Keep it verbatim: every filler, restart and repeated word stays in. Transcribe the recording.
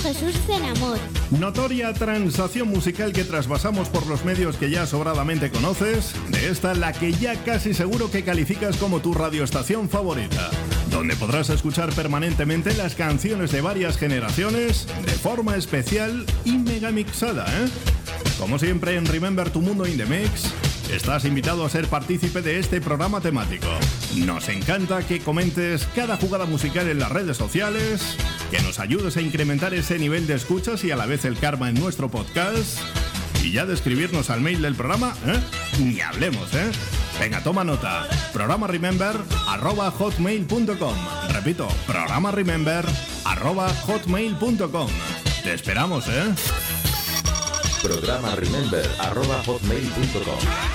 Jesús Cenamor. Notoria transacción musical que trasvasamos por los medios que ya sobradamente conoces, de esta la que ya casi seguro que calificas como tu radioestación favorita, donde podrás escuchar permanentemente las canciones de varias generaciones de forma especial y megamixada, ¿eh? Como siempre en Remember Tu Mundo in the Mix, estás invitado a ser partícipe de este programa temático. Nos encanta que comentes cada jugada musical en las redes sociales, que nos ayudes a incrementar ese nivel de escuchas y a la vez el karma en nuestro podcast. Y ya de escribirnos al mail del programa, ¿eh? Ni hablemos, ¿eh? Venga, toma nota. programa remember arroba hotmail punto com. Repito, programa remember arroba hotmail punto com. Te esperamos, ¿eh? programa remember arroba hotmail punto com.